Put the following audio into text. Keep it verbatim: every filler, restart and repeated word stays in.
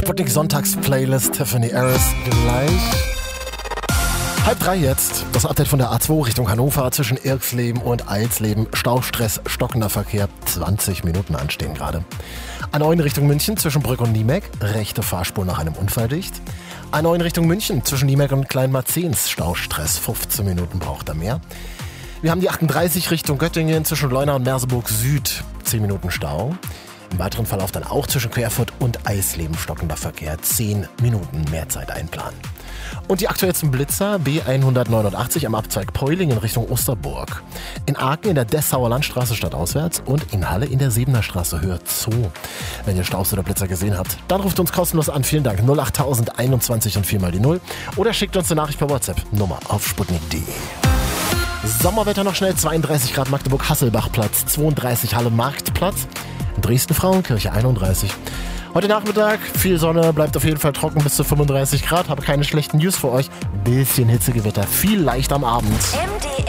Sputnik Sonntags-Playlist Tiffany Harris gleich. Halb drei jetzt. Das Update von der A zwei Richtung Hannover zwischen Irksleben und Eilsleben. Staustress, stockender Verkehr. zwanzig Minuten anstehen gerade. A neun Richtung München zwischen Brück und Niemek. Rechte Fahrspur nach einem Unfall dicht. A neun Richtung München zwischen Niemek und Kleinmarzens. Staustress, fünfzehn Minuten braucht er mehr. Wir haben die achtunddreißig Richtung Göttingen zwischen Leuna und Merseburg Süd. zehn Minuten Stau. Im weiteren Verlauf dann auch zwischen Querfurt und Eisleben stockender Verkehr. zehn Minuten mehr Zeit einplanen. Und die aktuellsten Blitzer B hundertneunundachtzig am Abzweig Peuling in Richtung Osterburg. In Aachen in der Dessauer Landstraße stadtauswärts und in Halle in der Sebener Straße Höhe Zoo. Wenn ihr Staus oder Blitzer gesehen habt, dann ruft uns kostenlos an. Vielen Dank. null achttausend einundzwanzig und vier mal die null. Oder schickt uns eine Nachricht per WhatsApp. Nummer auf sputnik punkt de. Sommerwetter noch schnell. zweiunddreißig Grad Magdeburg Hasselbachplatz, zweiunddreißig Halle Marktplatz. Dresden Frauenkirche einunddreißig. Heute Nachmittag viel Sonne, bleibt auf jeden Fall trocken bis zu fünfunddreißig Grad. Habe keine schlechten News für euch. Bisschen Hitzegewitter, viel leicht am Abend. M D